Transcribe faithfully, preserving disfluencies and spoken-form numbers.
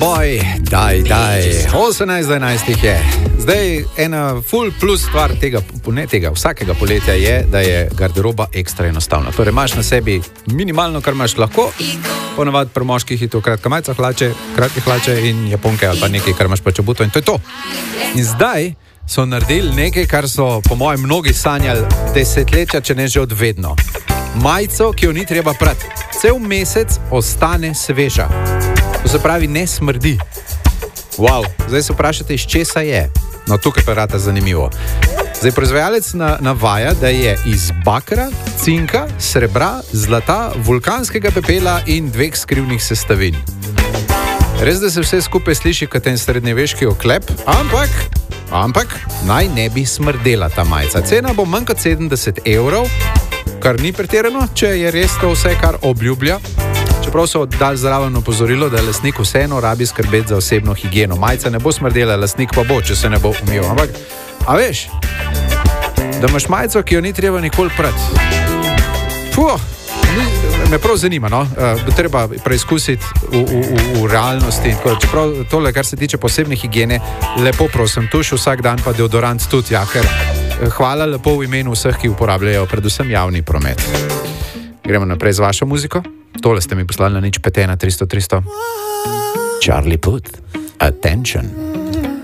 Boj, daj, daj. osemnajst do enajstih je. Zdaj, ena full plus stvar tega, ne tega, vsakega poletja je, da je garderoba ekstra enostavna. Torej, imaš na sebi minimalno, kar imaš lahko, ponavadi pri moških je to kratka majica, hlače, kratke hlače in japonke ali pa nekaj, kar imaš pač obuto in to je to. In zdaj so naredili nekaj, kar so po mojem mnogi sanjali desetletja, če ne že od vedno. Majico, ki jo ni treba prati. Cel mesec ostane sveža. To se pravi, ne smrdi. Wow, zdaj se vprašate, iz česa je. No, tukaj pa rata zanimivo. Zdaj, proizvajalec na, navaja, da je iz bakra, cinka, srebra, zlata, vulkanskega pepela in dveh skrivnih sestavin. Res, da se vse skupaj sliši kot en srednjeveški oklep, ampak, ampak naj ne bi smrdela ta majica. Cena bo manj kot sedemdeset evrov, kar ni pretirano, če je res to vse, kar obljublja. Čeprav so dali zraven opozorilo, da lastnik vseeno rabi skrbeti za osebno higieno. Majica ne bo smrdela, lastnik pa bo, če se ne bo umil. Ampak, a veš, da imaš majico, ki jo ni treba nikoli prati. Puh, me prav zanima, no? Uh, treba preizkusiti v, v, v, v realnosti. Čeprav tole, kar se tiče posebne higiene, lepo prosim, tuš vsak dan pa deodorant tudi, ja, ker hvala lepo v imenu vseh, ki uporabljajo predvsem javni promet. Gremo naprej z vašo muziko. Tole ste mi poslali na nič pet ena tristo tristo. Charlie Puth, Attention.